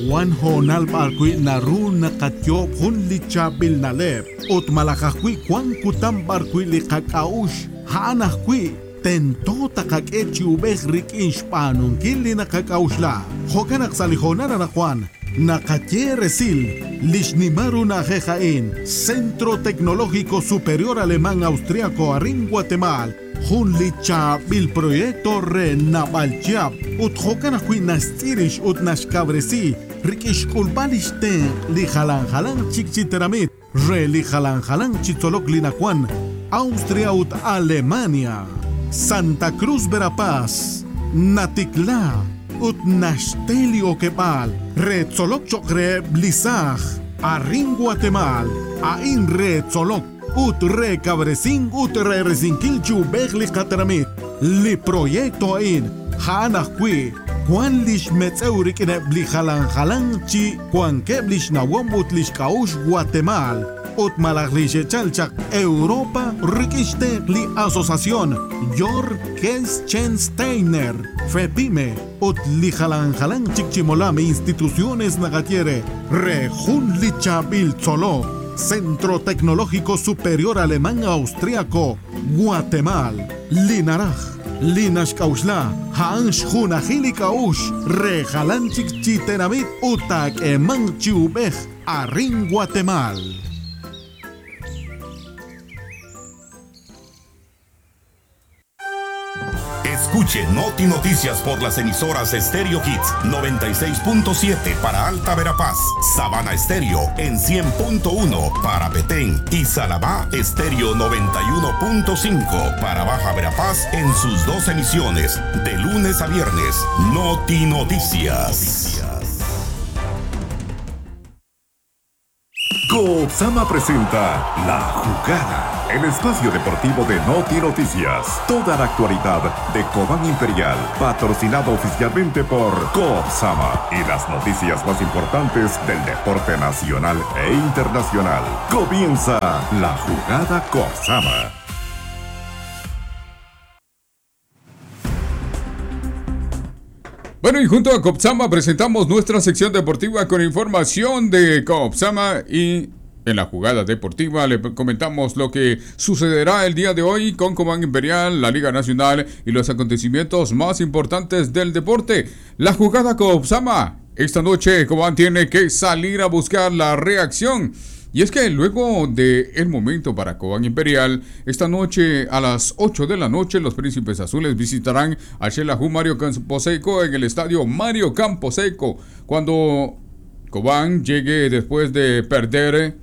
Juan Honal Barqui Naru Nakatyo Hun Lichabil Nalep Ut Malakakwi Juan Kutam Barqui Likakaush Hanakwi Tento Takakechi Ubehrik Inshpanun Kili Nakakaushla Hokanak Salihonara na Juan Nakatye Resil Lishnimaru Najejain Centro Tecnológico Superior Alemán Austriaco Arin Guatemala Jun licha bil proyecto re nabalchab ut hokanakwi nastirish ut nashkabresi rikish kulbalishten li halan chikchiteramit re li halan chitolok linakwan Austria ut Alemania Santa Cruz Verapaz Natikla ut Nashtelio Kebal re tzolok chokre blisaj Arin Guatemala ain re tzolok ut re cabresin ut re resinquil chubegli katramit li proyecto in hanakwi Juan lish metzeurik ne bli halan chi Juan keblish nawom ut lish kaush Guatemala ut malaglish chalchak Europa rikishte li asociación Jorgensteiner Fepime ut li halan chikchimolame instituciones nagatiere re jun lichabil tzolo Centro Tecnológico Superior Alemán Austriaco, Guatemala, Linaraj, Linash Kaushla, Hansh Hunahili Kaush, Rejalanchik Chitenamit, Utak Eman Chiubej, Arin Guatemala. Escuche Noti Noticias por las emisoras Stereo Hits 96.7 para Alta Verapaz, Sabana Estéreo en 100.1 para Petén y Salabá Estéreo 91.5 para Baja Verapaz en sus dos emisiones de lunes a viernes. Noti Noticias. Coopsama presenta La Jugada, el espacio deportivo de Noti Noticias. Toda la actualidad de Cobán Imperial, patrocinado oficialmente por Coopsama y las noticias más importantes del deporte nacional e internacional. Comienza La Jugada Coopsama. Bueno, y junto a Coopsama presentamos nuestra sección deportiva con información de Coopsama y en la jugada deportiva le comentamos lo que sucederá el día de hoy con Cobán Imperial, la Liga Nacional y los acontecimientos más importantes del deporte. La jugada Coopsama. Esta noche Cobán tiene que salir a buscar la reacción. Y es que luego del momento para Cobán Imperial, esta noche a las 8 de la noche los Príncipes Azules visitarán a Xelajú Mario Camposeco en el estadio Mario Camposeco. Cuando Cobán llegue después de perder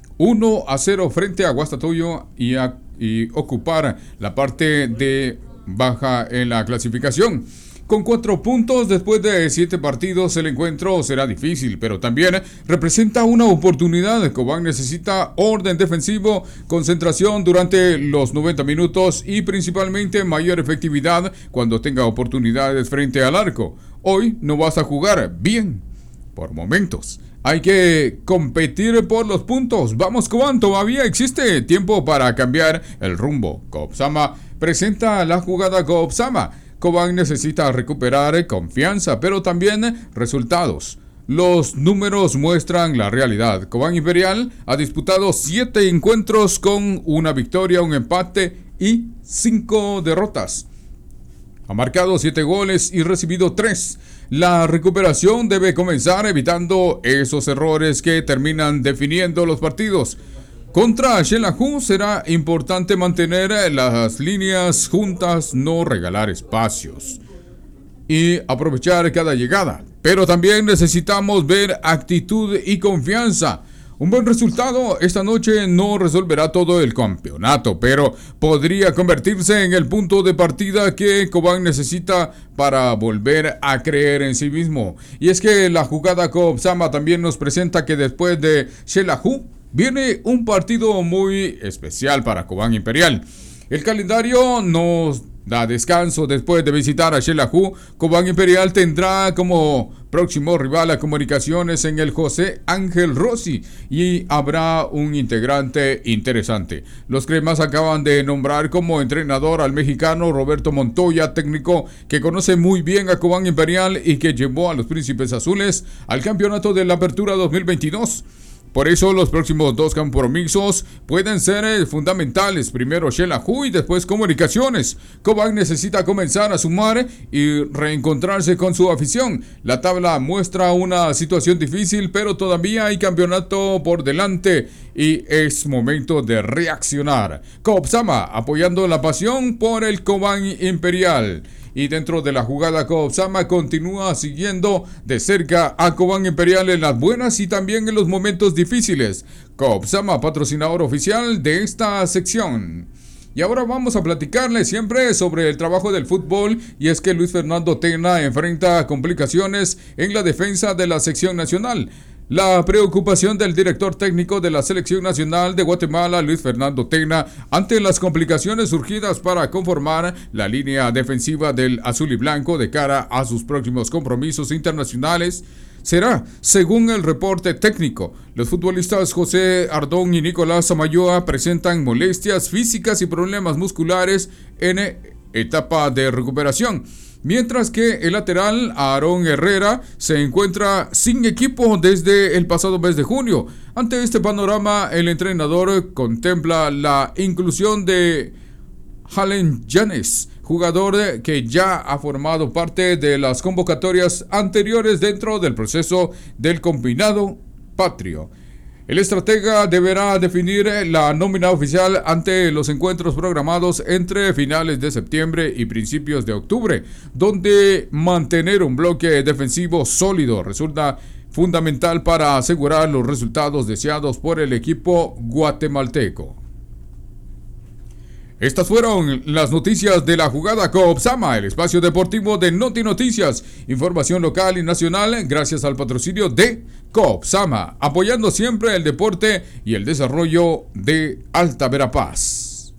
1-0 frente a Guastatoyo y ocupar la parte de baja en la clasificación. Con 4 puntos después de 7 partidos, el encuentro será difícil, pero también representa una oportunidad. Cobán necesita orden defensivo, concentración durante los 90 minutos y principalmente mayor efectividad cuando tenga oportunidades frente al arco. Hoy no vas a jugar bien, por momentos. Hay que competir por los puntos. Vamos, Cobán, todavía existe tiempo para cambiar el rumbo. Coopsama presenta la jugada Coopsama. Cobán necesita recuperar confianza, pero también resultados. Los números muestran la realidad. Cobán Imperial ha disputado 7 encuentros con 1 victoria, 1 empate y 5 derrotas. Ha marcado 7 goles y recibido 3. La recuperación debe comenzar evitando esos errores que terminan definiendo los partidos. Contra Xelajú será importante mantener las líneas juntas, no regalar espacios y aprovechar cada llegada. Pero también necesitamos ver actitud y confianza. Un buen resultado esta noche no resolverá todo el campeonato, pero podría convertirse en el punto de partida que Cobán necesita para volver a creer en sí mismo. Y es que la jugada Coopsama también nos presenta que después de Xelajú viene un partido muy especial para Cobán Imperial. El calendario nos da descanso después de visitar a Xelajú. Cobán Imperial tendrá como próximo rival a Comunicaciones en el José Ángel Rossi, y habrá un integrante interesante. Los cremas acaban de nombrar como entrenador al mexicano Roberto Montoya, técnico que conoce muy bien a Cobán Imperial y que llevó a los Príncipes Azules al campeonato de la Apertura 2022. Por eso los próximos 2 compromisos pueden ser fundamentales. Primero Xelajú y después Comunicaciones. Cobán necesita comenzar a sumar y reencontrarse con su afición. La tabla muestra una situación difícil, pero todavía hay campeonato por delante y es momento de reaccionar. Cobsama apoyando la pasión por el Cobán Imperial. Y dentro de la jugada, Cobsama continúa siguiendo de cerca a Cobán Imperial en las buenas y también en los momentos difíciles. Cobsama, patrocinador oficial de esta sección. Y ahora vamos a platicarles siempre sobre el trabajo del fútbol, y es que Luis Fernando Tena enfrenta complicaciones en la defensa de la sección nacional. La preocupación del director técnico de la Selección Nacional de Guatemala, Luis Fernando Tena, ante las complicaciones surgidas para conformar la línea defensiva del azul y blanco de cara a sus próximos compromisos internacionales, será, según el reporte técnico, los futbolistas José Ardón y Nicolás Samayoa presentan molestias físicas y problemas musculares en etapa de recuperación. Mientras que el lateral Aarón Herrera se encuentra sin equipo desde el pasado mes de junio. Ante este panorama, el entrenador contempla la inclusión de Halen Yanes, jugador que ya ha formado parte de las convocatorias anteriores dentro del proceso del combinado patrio. El estratega deberá definir la nómina oficial ante los encuentros programados entre finales de septiembre y principios de octubre, donde mantener un bloque defensivo sólido resulta fundamental para asegurar los resultados deseados por el equipo guatemalteco. Estas fueron las noticias de la jugada Cobsama, el espacio deportivo de Noti Noticias. Información local y nacional gracias al patrocinio de Cobsama, apoyando siempre el deporte y el desarrollo de Alta Verapaz.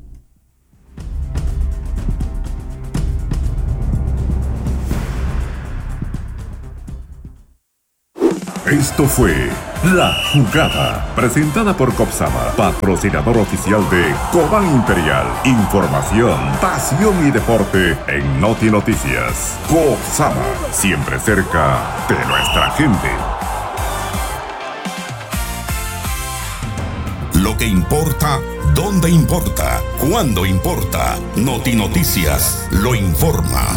Esto fue La Jugada, presentada por Cobsama, patrocinador oficial de Cobán Imperial. Información, pasión y deporte en Noti Noticias. Cobsama, siempre cerca de nuestra gente. Lo que importa, dónde importa, cuándo importa. Noti Noticias lo informa.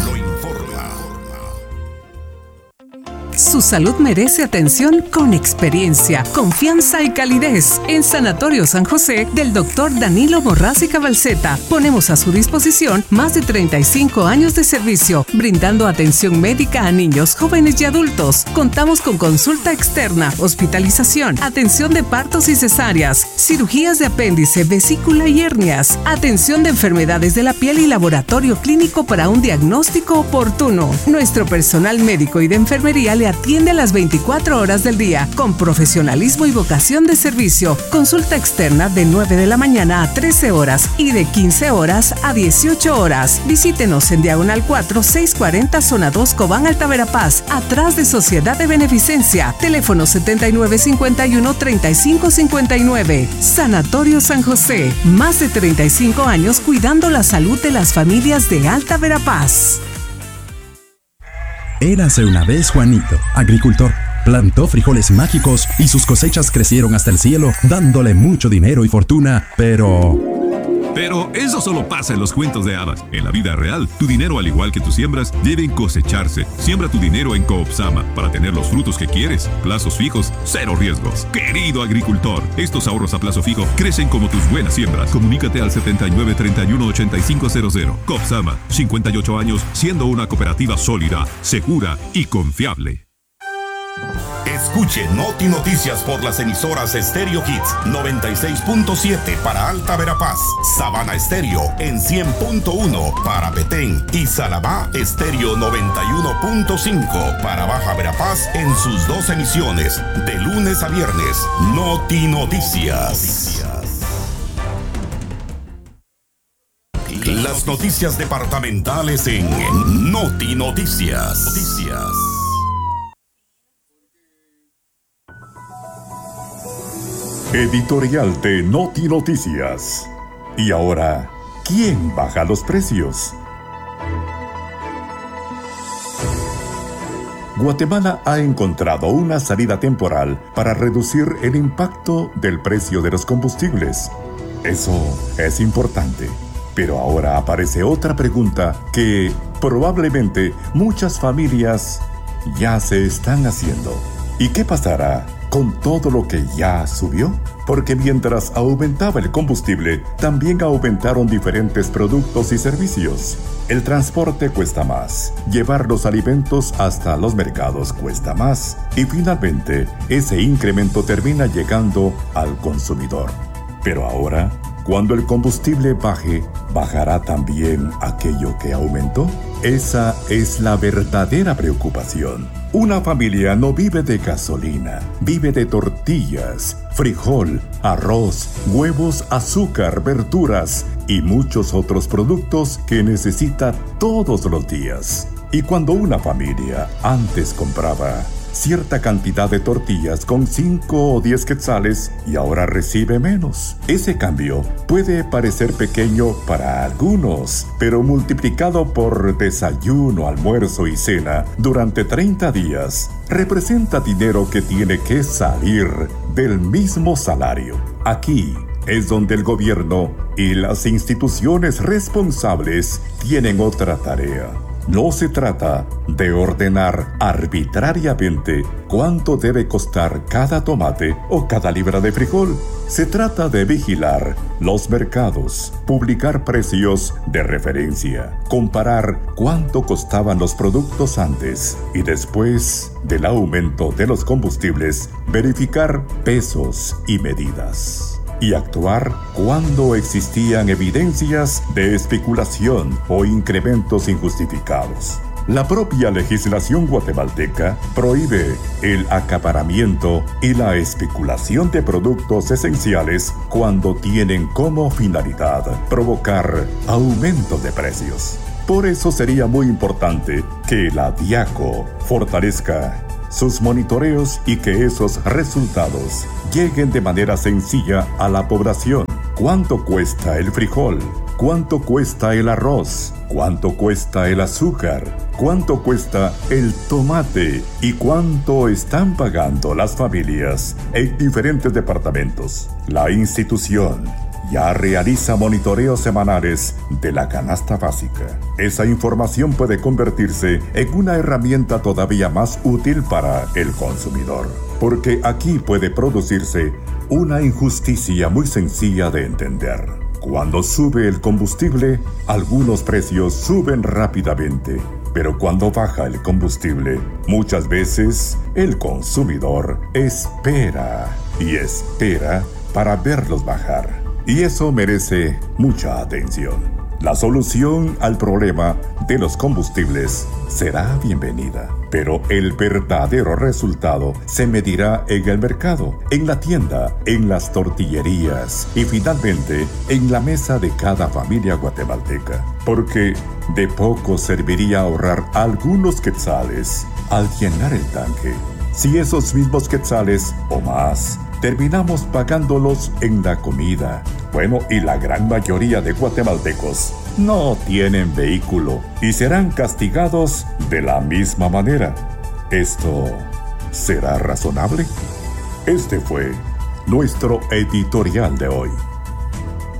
Su salud merece atención con experiencia, confianza y calidez. En Sanatorio San José del Dr. Danilo Morraz y Cabalceta ponemos a su disposición más de 35 años de servicio, brindando atención médica a niños, jóvenes y adultos. Contamos con consulta externa, hospitalización, atención de partos y cesáreas, cirugías de apéndice, vesícula y hernias, atención de enfermedades de la piel y laboratorio clínico para un diagnóstico oportuno. Nuestro personal médico y de enfermería le atiende a las 24 horas del día, con profesionalismo y vocación de servicio. Consulta externa de 9 de la mañana a 13 horas y de 15 horas a 18 horas. Visítenos en Diagonal 4, 640, Zona 2, Cobán, Alta Verapaz, atrás de Sociedad de Beneficencia. Teléfono 7951-3559. Sanatorio San José. Más de 35 años cuidando la salud de las familias de Alta Verapaz. Érase una vez Juanito, agricultor. Plantó frijoles mágicos y sus cosechas crecieron hasta el cielo, dándole mucho dinero y fortuna, Pero eso solo pasa en los cuentos de hadas. En la vida real, tu dinero, al igual que tus siembras, deben cosecharse. Siembra tu dinero en Cobsama para tener los frutos que quieres. Plazos fijos, cero riesgos. Querido agricultor, estos ahorros a plazo fijo crecen como tus buenas siembras. Comunícate al 7931-8500. Cobsama, 58 años siendo una cooperativa sólida, segura y confiable. Escuche Noti Noticias por las emisoras Stereo Hits 96.7 para Alta Verapaz, Sabana Estéreo en 100.1 para Petén y Salabá Estéreo 91.5 para Baja Verapaz en sus 2 emisiones de lunes a viernes. Noti Noticias. Las noticias departamentales en Noti Noticias. Editorial de Noti Noticias. Y ahora, ¿quién baja los precios? Guatemala ha encontrado una salida temporal para reducir el impacto del precio de los combustibles. Eso es importante. Pero ahora aparece otra pregunta que probablemente muchas familias ya se están haciendo. ¿Y qué pasará con todo lo que ya subió? Porque mientras aumentaba el combustible, también aumentaron diferentes productos y servicios. El transporte cuesta más, llevar los alimentos hasta los mercados cuesta más, y finalmente ese incremento termina llegando al consumidor. Pero ahora, cuando el combustible baje, ¿bajará también aquello que aumentó? Esa es la verdadera preocupación. Una familia no vive de gasolina, vive de tortillas, frijol, arroz, huevos, azúcar, verduras y muchos otros productos que necesita todos los días. Y cuando una familia antes compraba cierta cantidad de tortillas con 5 o 10 quetzales y ahora recibe menos, ese cambio puede parecer pequeño para algunos, pero multiplicado por desayuno, almuerzo y cena durante 30 días, representa dinero que tiene que salir del mismo salario. Aquí es donde el gobierno y las instituciones responsables tienen otra tarea. No se trata de ordenar arbitrariamente cuánto debe costar cada tomate o cada libra de frijol. Se trata de vigilar los mercados, publicar precios de referencia, comparar cuánto costaban los productos antes y después del aumento de los combustibles, verificar pesos y medidas. Y actuar cuando existían evidencias de especulación o incrementos injustificados. La propia legislación guatemalteca prohíbe el acaparamiento y la especulación de productos esenciales cuando tienen como finalidad provocar aumento de precios. Por eso sería muy importante que la DIACO fortalezca sus monitoreos y que esos resultados lleguen de manera sencilla a la población. ¿Cuánto cuesta el frijol? ¿Cuánto cuesta el arroz? ¿Cuánto cuesta el azúcar? ¿Cuánto cuesta el tomate? ¿Y cuánto están pagando las familias en diferentes departamentos? La institución ya realiza monitoreos semanales de la canasta básica. Esa información puede convertirse en una herramienta todavía más útil para el consumidor, porque aquí puede producirse una injusticia muy sencilla de entender. Cuando sube el combustible, algunos precios suben rápidamente, pero cuando baja el combustible, muchas veces el consumidor espera y espera para verlos bajar. Y eso merece mucha atención. La solución al problema de los combustibles será bienvenida, pero el verdadero resultado se medirá en el mercado, en la tienda, en las tortillerías y finalmente en la mesa de cada familia guatemalteca. Porque de poco serviría ahorrar algunos quetzales al llenar el tanque, si esos mismos quetzales o más terminamos pagándolos en la comida. Bueno, y la gran mayoría de guatemaltecos no tienen vehículo y serán castigados de la misma manera. ¿Esto será razonable? Este fue nuestro editorial de hoy.